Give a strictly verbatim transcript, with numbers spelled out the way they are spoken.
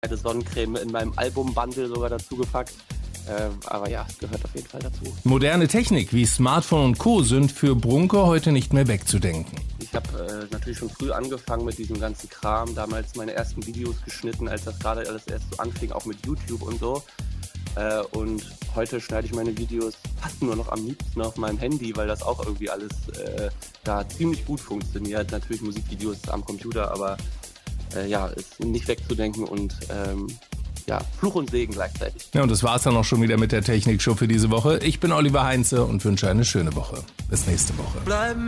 eine Sonnencreme in meinem Album-Bundle sogar dazu gepackt. Ähm, aber ja, es gehört auf jeden Fall dazu. Moderne Technik wie Smartphone und Co. sind für Brunker heute nicht mehr wegzudenken. Ich habe äh, natürlich schon früh angefangen mit diesem ganzen Kram, damals meine ersten Videos geschnitten, als das gerade alles erst so anfing, auch mit YouTube und so. Äh, und heute schneide ich meine Videos fast nur noch am liebsten auf meinem Handy, weil das auch irgendwie alles äh, da ziemlich gut funktioniert. Natürlich Musikvideos am Computer, aber äh, ja, ist nicht wegzudenken und ähm, ja, Fluch und Segen gleichzeitig. Ja, und das war's dann auch schon wieder mit der Technikshow für diese Woche. Ich bin Oliver Heinze und wünsche eine schöne Woche. Bis nächste Woche. Bleiben